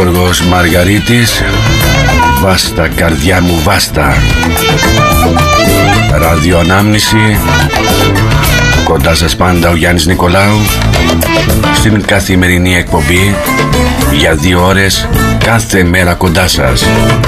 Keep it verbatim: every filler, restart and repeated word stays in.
Γιώργος Μαργαρίτης. Βάστα καρδιά μου, βάστα. Ραδιοανάμνηση. Κοντά σας πάντα ο Γιάννης Νικολάου, στην καθημερινή εκπομπή για δύο ώρες κάθε μέρα κοντά σας.